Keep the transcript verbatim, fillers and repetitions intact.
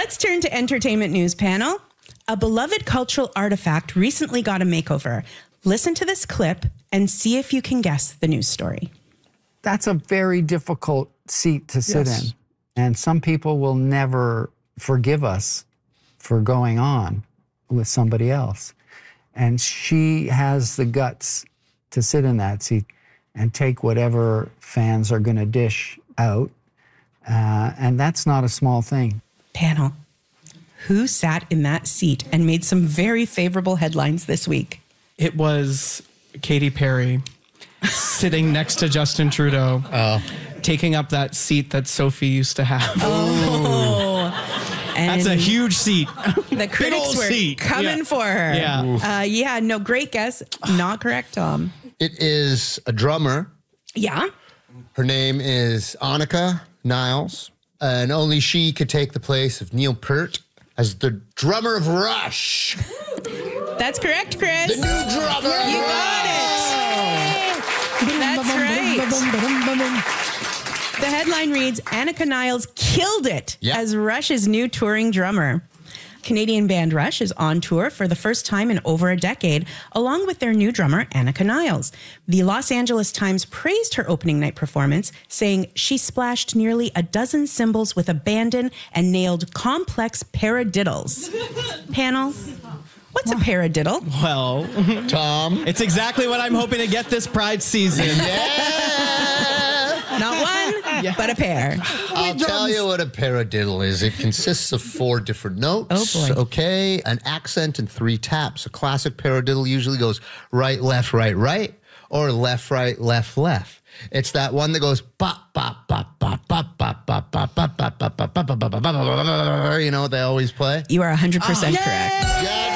Let's turn to entertainment news panel. A beloved cultural artifact recently got a makeover. Listen to this clip and see if you can guess the news story. That's a very difficult seat to sit Yes. in. And some people will never forgive us for going on with somebody else. And she has the guts to sit in that seat and take whatever fans are going to dish out. Uh, and that's not a small thing. Panel, who sat in that seat and made some very favorable headlines this week? It was Katy Perry sitting next to Justin Trudeau, Oh. taking up that seat that Sophie used to have. Oh, and That's a huge seat. the critics old were seat. coming Yeah. for her. Yeah. Uh, yeah, no, great guess. Not correct, Tom. It is a drummer. Yeah. Her name is Annika Niles, and only she could take the place of Neil Peart as the drummer of Rush. That's correct, Chris. The new drummer. You got it. That's right. The headline reads, Annika Niles killed it Yeah. as Rush's new touring drummer. Canadian band Rush is on tour for the first time in over a decade, along with their new drummer, Annika Niles. The Los Angeles Times praised her opening night performance, saying she splashed nearly a dozen cymbals with abandon and nailed complex paradiddles. Panel, what's a paradiddle? Well, Tom. it's exactly what I'm hoping to get this Pride season. Not one, but a pair. I'll tell you what a paradiddle is. It consists of four different notes. Oh, boy. Okay, an accent and three taps. A classic paradiddle usually goes right, left, right, right, or left, right, left, left. It's that one that goes bop, bop, bop, bop, bop, bop, bop, bop, bop, bop, bop, bop, bop, bop, bop, bop, bop, bop, you know what they always play? You are one hundred percent correct. Yeah,